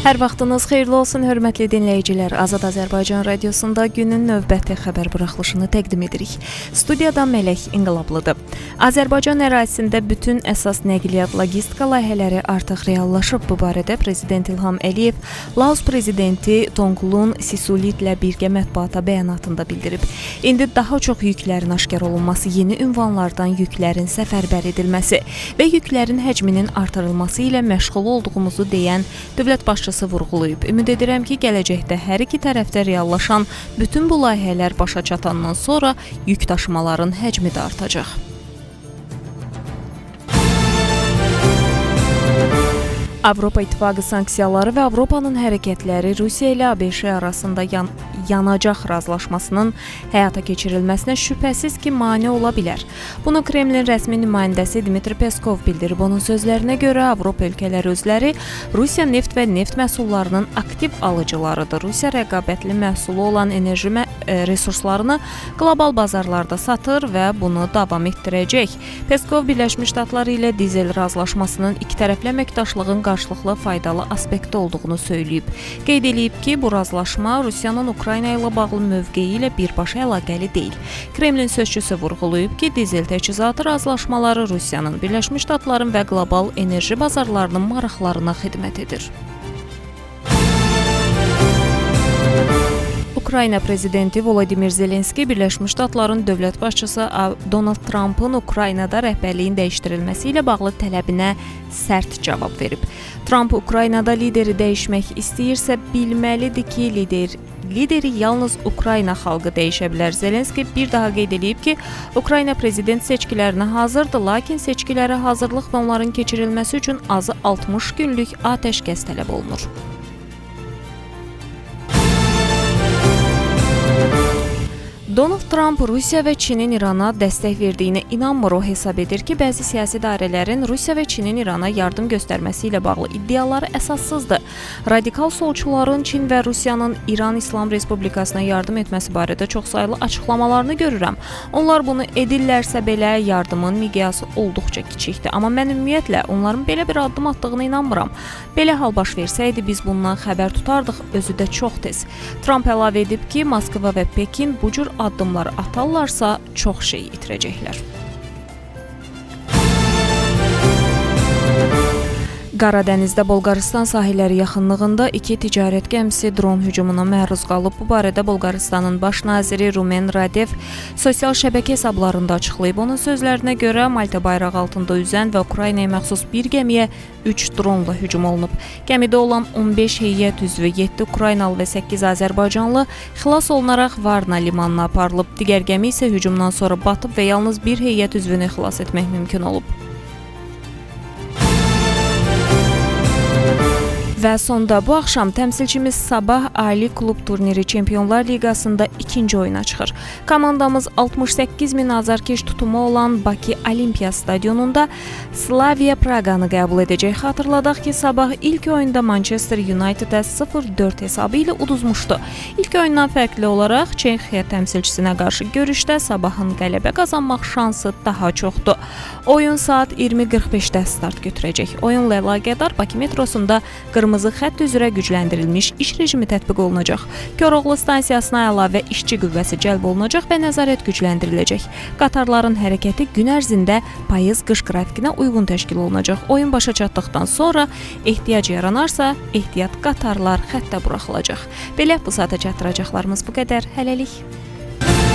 Hər vaxtınız xeyirli olsun, hörmətli dinləyicilər. Azad Azərbaycan radiosunda günün növbəti xəbər buraxılışını təqdim edirik. Studiyada Mələk İnqilablıdır. Azərbaycan ərazisində bütün əsas nəqliyyat logistika layihələri artıq reallaşıb. Bu barədə Prezident İlham Əliyev Laos prezidenti Tonglun Sisulitlə birgə mətbuata bəyanatında bildirib. İndi daha çox yüklərin aşkar olunması, yeni ünvanlardan yüklərin səfərbər edilməsi və yüklərin həcminin artırılması ilə məşğul olduğumuzu deyən dövlət başçısı vurğulayıb. Ümid edirəm ki, gələcəkdə hər iki tərəfdə reallaşan bütün bu layihələr başa çatandan sonra yük daşımaların həcmi də artacaq. Avropa İttifaqı sanksiyaları və Avropanın hərəkətləri Rusiya ilə ABŞ arasında yanacaq razılaşmasının həyata keçirilməsinə şübhəsiz ki, mane ola bilər. Bunu Kremlin rəsmi nümayəndəsi Dmitri Peskov bildirib. Onun sözlərinə görə Avropa ölkələri özləri Rusiya neft və neft məhsullarının aktiv alıcılarıdır. Rusiya rəqabətli məhsulu olan enerji resurslarını qlobal bazarlarda satır və bunu davam etdirəcək. Peskov Birləşmiş Ştatlar ilə dizel razılaşmasının ikitərəfli əməkdaşlığın qarşılıqlı faydalı aspekti olduğunu söyləyib. Qeyd edib ki, bu razılaşma Rusiyanın Ukrayna ilə bağlı mövqeyi ilə birbaşa əlaqəli deyil. Kremlin sözçüsü vurğulayıb ki, dizel təchizatı razılaşmaları Rusiyanın, Birləşmiş Ştatların və qlobal enerji bazarlarının maraqlarına xidmət edir. Ukrayna prezidenti Volodimir Zelenski Birləşmiş Ştatların dövlət başçısı Donald Trumpın Ukraynada rəhbərliyin dəyişdirilməsi ilə bağlı tələbinə sərt cavab verib. Trump Ukraynada lideri dəyişmək istəyirsə, bilməlidir ki, lideri yalnız Ukrayna xalqı dəyişə bilər. Zelenski bir daha qeyd edib ki, Ukrayna prezident seçkilərinə hazırdır, lakin seçkilərə hazırlıq və onların keçirilməsi üçün azı 60 günlük atəşkəs tələb olunur. Donald Trump Rusiya və Çinin İrana dəstək verdiyinə inanmır. O hesab edir ki, bəzi siyasi dairələrin Rusiya və Çinin İrana yardım göstərməsi ilə bağlı iddiaları əsassızdır. Radikal solçuların Çin və Rusiyanın İran İslam Respublikasına yardım etməsi barədə çoxsaylı açıqlamalarını görürəm. Onlar bunu edirlərsə belə yardımın miqyası olduqca kiçikdir. Amma mən ümumiyyətlə onların belə bir addım atdığına inanmıram. Belə hal baş versəydi biz bundan xəbər tutardıq, özü də çox tez. Trump əlavə edib ki, Moskva və Pekin bu cür addımlar atarlarsa çox şey itirəcəklər. Qaradənizdə Bolqarıstan sahilləri yaxınlığında 2 ticarət gəmisi dron hücumuna məruz qalıb. Bu barədə Bolqarıstanın baş naziri Rumen Radev sosial şəbəkə hesablarında açıqlayıb. Onun sözlərinə görə Malta bayrağı altında üzən və Ukraynaya məxsus bir gəmiyə 3 dronla hücum olunub. Gəmidə olan 15 heyət üzvü, 7 Ukraynalı və 8 Azərbaycanlı xilas olunaraq Varna limanına aparılıb. Digər gəmi isə hücumdan sonra batıb və yalnız bir heyət üzvünü xilas etmək mümkün olub. Və sonda bu axşam təmsilçimiz Sabah Ali Klub turniri Çempionlar Liqasında ikinci oyuna çıxır. Komandamız 68.000 azarkeş tutumu olan Bakı Olimpiya stadionunda Slavia Praqanı qəbul edəcək. Xatırladaq ki, Sabah ilk oyunda Manchester United-ə 0-4 hesabı ilə uduzmuşdu. İlk oyundan fərqli olaraq Çexiya təmsilçisinə qarşı görüşdə Sabahın qələbə qazanmaq şansı daha çoxdur. Oyun saat 20:45-də start götürəcək. Oyunla əlaqədar Bakı metrosunda qırmızı xətt üzrə gücləndirilmiş iş rejimi tətbiq olunacaq. Koroğlu stansiyasına əlavə işçi qüvvəsi cəlb olunacaq və nəzarət gücləndiriləcək. Qatarların hərəkəti gün ərzində payız-qış qrafikinə uyğun təşkil olunacaq. Oyun başa çatdıqdan sonra ehtiyac yaranarsa, ehtiyat qatarlar xəttə buraxılacaq. Belə bu saata çatdıracaqlarımız bu qədər. Hələlik.